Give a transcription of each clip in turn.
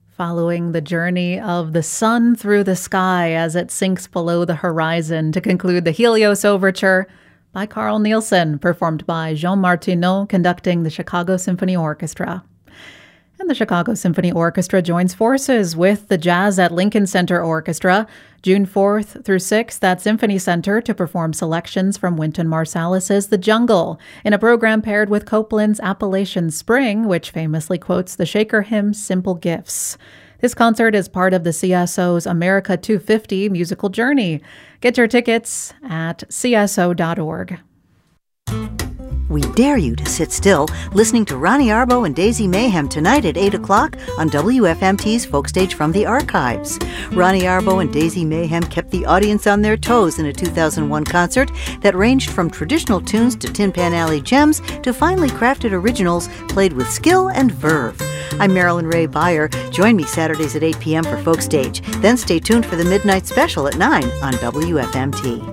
Following the journey of the sun through the sky as it sinks below the horizon to conclude the Helios Overture by Carl Nielsen, performed by Jean Martineau, conducting the Chicago Symphony Orchestra. And the Chicago Symphony Orchestra joins forces with the Jazz at Lincoln Center Orchestra June 4th through 6th at Symphony Center to perform selections from Wynton Marsalis's The Jungle in a program paired with Copland's Appalachian Spring, which famously quotes the Shaker hymn Simple Gifts. This concert is part of the CSO's America 250 musical journey. Get your tickets at cso.org. We dare you to sit still, listening to Ronnie Arbo and Daisy Mayhem tonight at 8 o'clock on WFMT's Folkstage from the Archives. Ronnie Arbo and Daisy Mayhem kept the audience on their toes in a 2001 concert that ranged from traditional tunes to Tin Pan Alley gems to finely crafted originals played with skill and verve. I'm Marilyn Ray Beyer. Join me Saturdays at 8 p.m. for Folkstage. Then stay tuned for the Midnight Special at 9 on WFMT.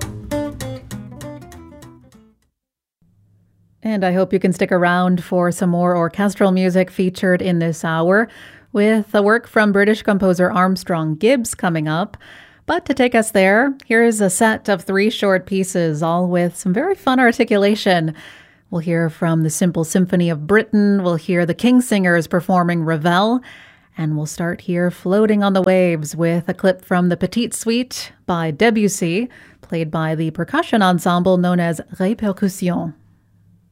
And I hope you can stick around for some more orchestral music featured in this hour, with a work from British composer Armstrong Gibbs coming up. But to take us there, here's a set of 3 short pieces, all with some very fun articulation. We'll hear from the Simple Symphony of Britain, we'll hear the Kingsingers performing Ravel, and we'll start here floating on the waves with a clip from the Petite Suite by Debussy, played by the percussion ensemble known as Répercussions.